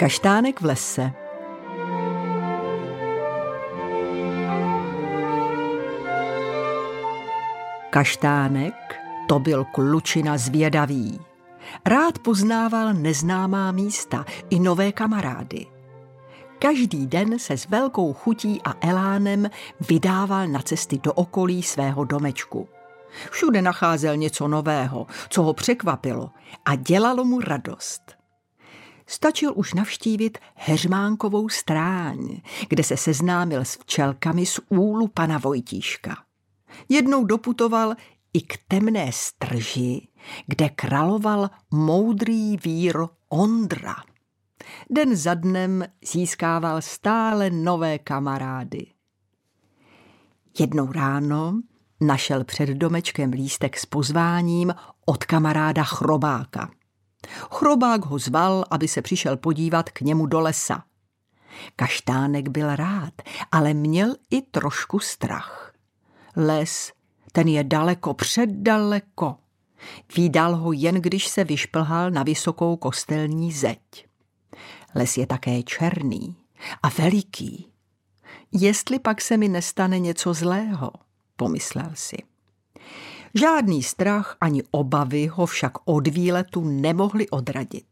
Kaštánek v lese. Kaštánek, to byl klučina zvědavý. Rád poznával neznámá místa i nové kamarády. Každý den se s velkou chutí a elánem vydával na cesty do okolí svého domečku. Všude nacházel něco nového, co ho překvapilo a dělalo mu radost. Stačil už navštívit Heřmánkovou stráň, kde se seznámil s včelkami z úlu pana Vojtíška. Jednou doputoval i k temné strži, kde královal moudrý vír Ondra. Den za dnem získával stále nové kamarády. Jednou ráno našel před domečkem lístek s pozváním od kamaráda Chrobáka. Chrobák ho zval, aby se přišel podívat k němu do lesa. Kaštánek byl rád, ale měl i trošku strach. Les, ten je daleko, předdaleko. Vídal ho jen, když se vyšplhal na vysokou kostelní zeď. Les je také černý a veliký. Jestli pak se mi nestane něco zlého, pomyslel si. Žádný strach ani obavy ho však od výletu nemohli odradit.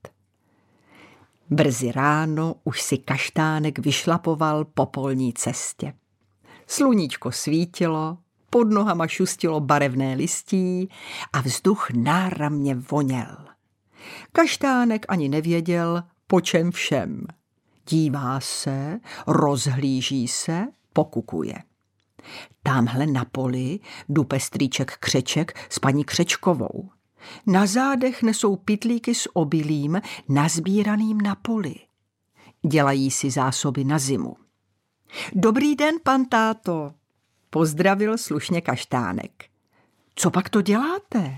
Brzy ráno už si Kaštánek vyšlapoval po polní cestě. Sluníčko svítilo, pod nohama šustilo barevné listí a vzduch náramně voněl. Kaštánek ani nevěděl, po čem všem. Dívá se, rozhlíží se, pokukuje. Támhle na poli dupe strýček Křeček s paní Křečkovou. Na zádech nesou pytlíky s obilím nazbíraným na poli. Dělají si zásoby na zimu. Dobrý den, pan táto, pozdravil slušně Kaštánek. Co pak to děláte?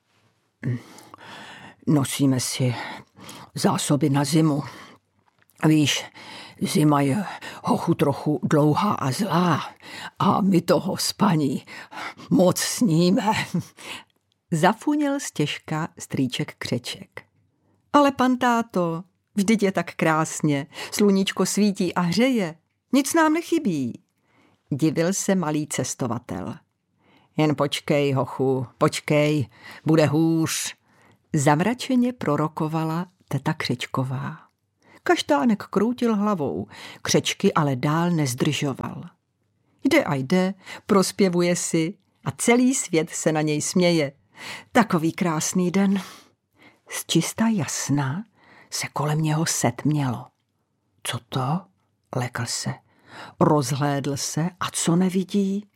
Nosíme si zásoby na zimu. Víš, zima je hochu trochu dlouhá a zlá a my toho s paní moc sníme. Zafuněl stěžka strýček Křeček. Ale pan táto, vždyť je tak krásně, sluníčko svítí a hřeje, nic nám nechybí. Divil se malý cestovatel. Jen počkej, hochu, počkej, bude hůř. Zamračeně prorokovala teta Křečková. Kaštánek kroutil hlavou, Křečky ale dál nezdržoval. Jde a jde, prospěvuje si a celý svět se na něj směje. Takový krásný den. Z čista jasna se kolem něho setmělo. Co to? Lekl se. Rozhlédl se a co nevidí?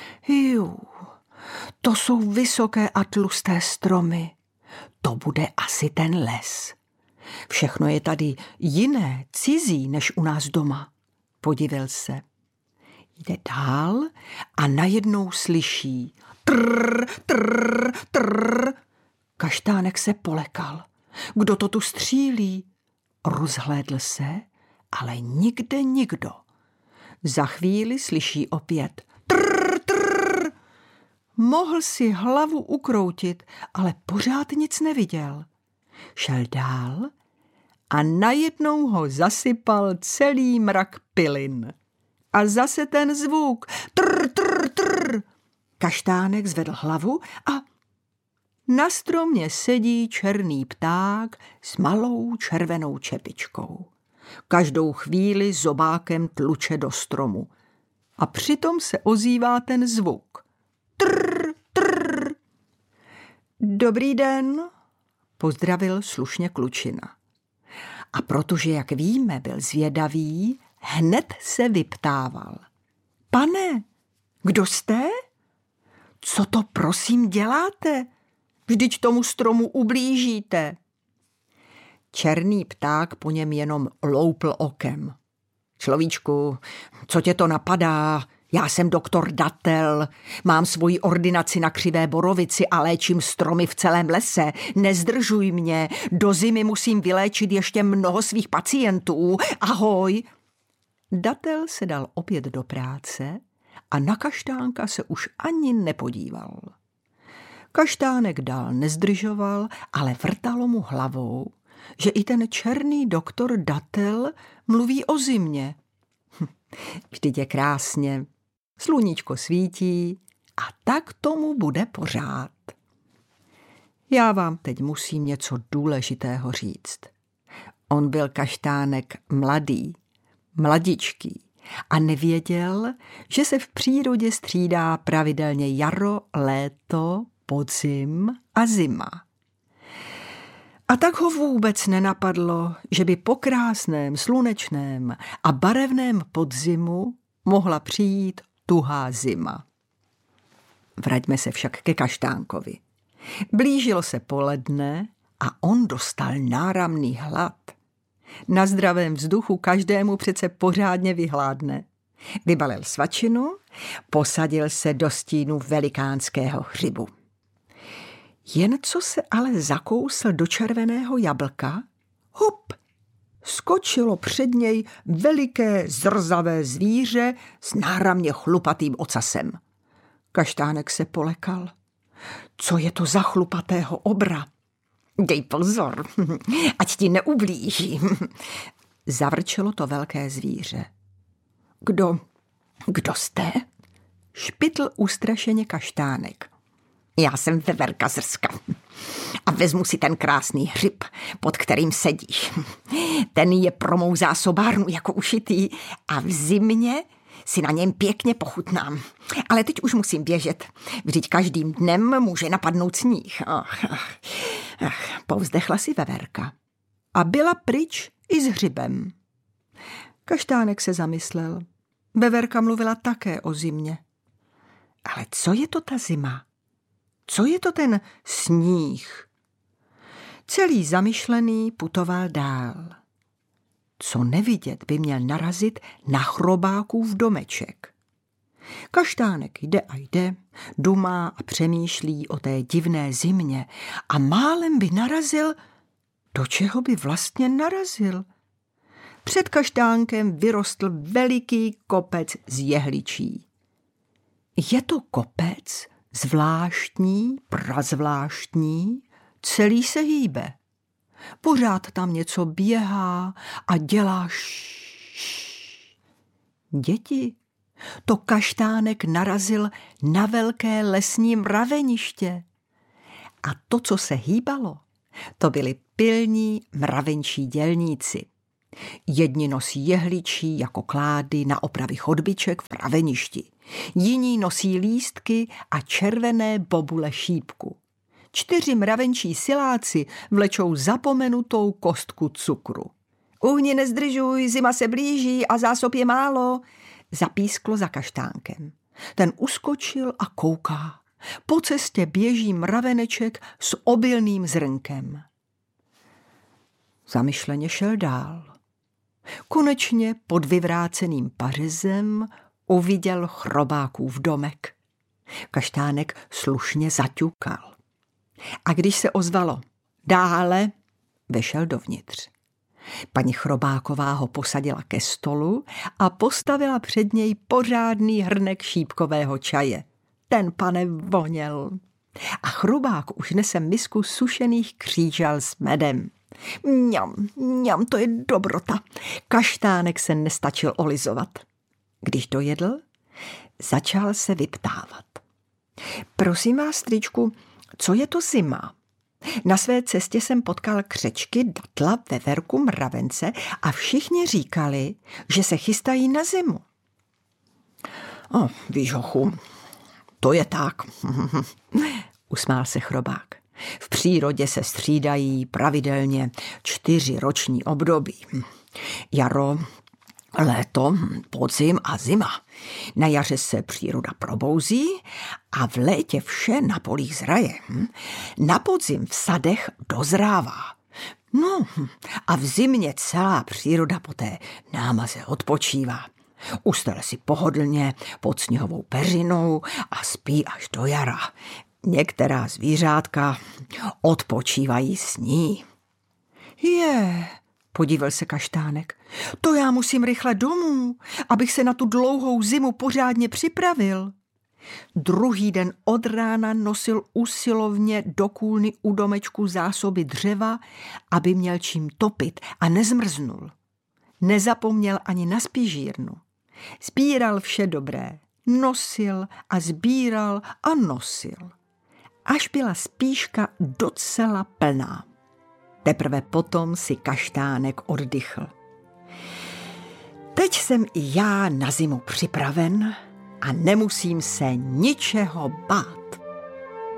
To jsou vysoké a tlusté stromy. To bude asi ten les. Všechno je tady jiné, cizí než u nás doma. Podivil se. Jde dál a najednou slyší trrr, trrr, trrr. Kaštánek se polekal. Kdo to tu střílí? Rozhlédl se, ale nikde nikdo. Za chvíli slyší opět trrr, trrr. Mohl si hlavu ukroutit, ale pořád nic neviděl. Šel dál a najednou ho zasypal celý mrak pilin. A zase ten zvuk. Trr, trr, trr. Kaštánek zvedl hlavu a na stromě sedí černý pták s malou červenou čepičkou. Každou chvíli zobákem tluče do stromu. A přitom se ozývá ten zvuk. Trr, trr. Dobrý den, pozdravil slušně klučina. A protože, jak víme, byl zvědavý, hned se vyptával. Pane, kdo jste? Co to prosím děláte? Vždyť tomu stromu ublížíte. Černý pták po něm jenom loupl okem. Človíčku, co tě to napadá? Já jsem doktor Datel, mám svoji ordinaci na Křivé Borovici a léčím stromy v celém lese. Nezdržuj mě, do zimy musím vyléčit ještě mnoho svých pacientů. Ahoj. Datel se dal opět do práce a na Kaštánka se už ani nepodíval. Kaštánek dál nezdržoval, ale vrtalo mu hlavou, že i ten černý doktor Datel mluví o zimě. Vždyť je krásně, sluníčko svítí a tak tomu bude pořád. Já vám teď musím něco důležitého říct. On byl Kaštánek mladý, mladičký a nevěděl, že se v přírodě střídá pravidelně jaro, léto, podzim a zima. A tak ho vůbec nenapadlo, že by po krásném, slunečném a barevném podzimu mohla přijít tuhá zima. Vraťme se však ke Kaštánkovi. Blížilo se poledne a on dostal náramný hlad. Na zdravém vzduchu každému přece pořádně vyhládne. Vybalil svačinu, posadil se do stínu velikánského hřibu. Jen co se ale zakousl do červeného jablka, hop, skočilo před něj veliké zrzavé zvíře s náramně chlupatým ocasem. Kaštánek se polekal. Co je to za chlupatého obra? Dej pozor, ať ti neublíží. Zavrčelo to velké zvíře. Kdo jste? Špitl ustrašeně Kaštánek. Já jsem veverka Zrska a vezmu si ten krásný hřib, pod kterým sedíš. Ten je pro mou zásobárnu jako ušitý a v zimě si na něm pěkně pochutnám. Ale teď už musím běžet, vždyť každým dnem může napadnout sníh. Povzdechla si veverka a byla pryč i s hřibem. Kaštánek se zamyslel. Veverka mluvila také o zimě. Ale co je to ta zima? Co je to ten sníh? Celý zamyšlený putoval dál. Co nevidět, by měl narazit na chrobákův domeček. Kaštánek jde a jde, dumá a přemýšlí o té divné zimě a málem by narazil, do čeho by vlastně narazil. Před Kaštánkem vyrostl veliký kopec z jehličí. Je to kopec zvláštní, prazvláštní, celý se hýbe. Pořád tam něco běhá a dělá Děti, to Kaštánek narazil na velké lesní mraveniště. A to, co se hýbalo, to byli pilní mravenčí dělníci. Jedni nosí jehličí jako klády na opravy chodbiček v mraveništi. Jiní nosí lístky a červené bobule šípku. 4 mravenčí siláci vlečou zapomenutou kostku cukru. Uhni nezdržuj, zima se blíží a zásob je málo, zapísklo za Kaštánkem. Ten uskočil a kouká. Po cestě běží mraveneček s obilným zrnkem. Zamyšleně šel dál. Konečně pod vyvráceným pařezem uviděl chrobákův domek. Kaštánek slušně zaťukal. A když se ozvalo dále, vešel dovnitř. Paní Chrobáková ho posadila ke stolu a postavila před něj pořádný hrnek šípkového čaje. Ten pane voněl. A Chrobák už nese misku sušených křížal s medem. Mňam, to je dobrota. Kaštánek se nestačil olizovat. Když dojedl, začal se vyptávat. Prosím vás, strýčku, co je to zima? Na své cestě jsem potkal křečky, datla, veverku, mravence a všichni říkali, že se chystají na zimu. Víš, hochu, to je tak, usmál se Chrobák. V přírodě se střídají pravidelně 4 roční období. Jaro, léto, podzim a zima. Na jaře se příroda probouzí a v létě vše na polích zraje. Na podzim v sadech dozrává. No a v zimě celá příroda po té námaze odpočívá. Ustele si pohodlně pod sněhovou peřinou a spí až do jara. Některá zvířátka odpočívají s ní. Podíval se Kaštánek. To já musím rychle domů, abych se na tu dlouhou zimu pořádně připravil. Druhý den od rána nosil usilovně do kůlny u domečku zásoby dřeva, aby měl čím topit a nezmrznul. Nezapomněl ani na spížírnu. Sbíral vše dobré. Nosil a sbíral a nosil. Až byla spíška docela plná. Teprve potom si Kaštánek oddychl. Teď jsem i já na zimu připraven a nemusím se ničeho bát.